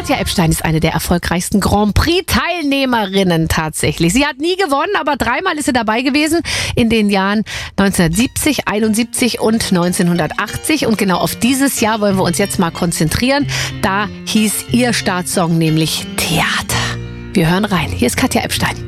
Katja Epstein ist eine der erfolgreichsten Grand Prix-Teilnehmerinnen tatsächlich. Sie hat nie gewonnen, aber 3-mal ist sie dabei gewesen in den Jahren 1970, 71 und 1980. Und genau auf dieses Jahr wollen wir uns jetzt mal konzentrieren. Da hieß ihr Startsong nämlich Theater. Wir hören rein. Hier ist Katja Epstein.